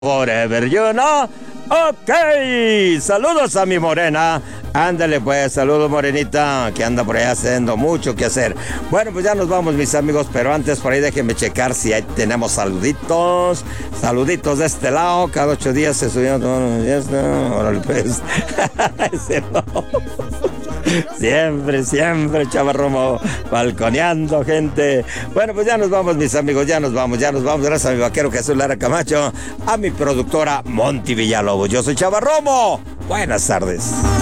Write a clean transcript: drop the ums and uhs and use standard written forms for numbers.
Forever, you know. Ok, saludos a mi morena. Ándale pues, saludos morenita, que anda por ahí haciendo mucho que hacer. Bueno, pues ya nos vamos mis amigos, pero antes por ahí déjenme checar si ahí tenemos saluditos. Saluditos de este lado, cada 8 días se subieron todos los días, ¿no? Órale pues. Ese no. Siempre, Chavarromo, balconeando, gente. Bueno, pues ya nos vamos, mis amigos, ya nos vamos. Gracias a mi vaquero Jesús Lara Camacho, a mi productora Monty Villalobos. Yo soy Chavarromo. Buenas tardes.